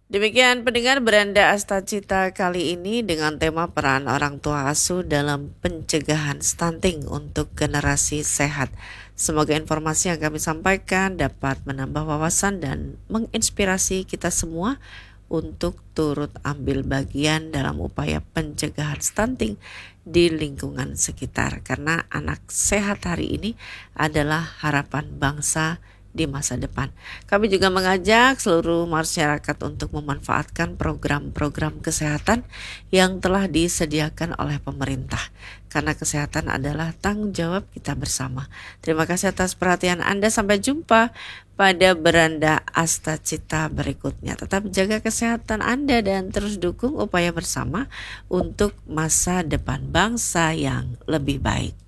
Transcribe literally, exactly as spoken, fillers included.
Demikian pendengar Beranda Astacita kali ini dengan tema peran orang tua asuh dalam pencegahan stunting untuk generasi sehat. Semoga informasi yang kami sampaikan dapat menambah wawasan dan menginspirasi kita semua untuk turut ambil bagian dalam upaya pencegahan stunting di lingkungan sekitar. Karena anak sehat hari ini adalah harapan bangsa di masa depan. Kami juga mengajak seluruh masyarakat untuk memanfaatkan program-program kesehatan yang telah disediakan oleh pemerintah. Karena kesehatan adalah tanggung jawab kita bersama. Terima kasih atas perhatian Anda. Sampai jumpa pada Beranda Astacita berikutnya. Tetap jaga kesehatan Anda dan terus dukung upaya bersama untuk masa depan bangsa yang lebih baik.